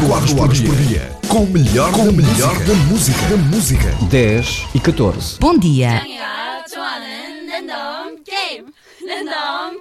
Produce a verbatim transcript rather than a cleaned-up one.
e quatro horas por dia. Com o melhor, com o melhor da música. Da música. dez e catorze. Bom dia. 짱이가 좋아하는 랜덤 게임 랜덤